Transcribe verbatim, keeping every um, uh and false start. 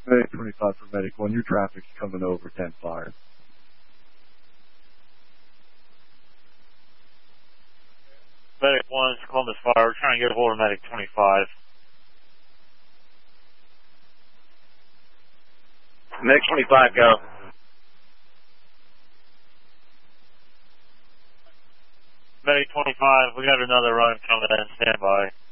Medic twenty-five for Medic one, your traffic's coming over ten fire. Medic one, it's Columbus Fire. We're trying to get a hold of Medic twenty-five. Medic twenty-five, go. Medic twenty-five, we got another run coming in. Stand by.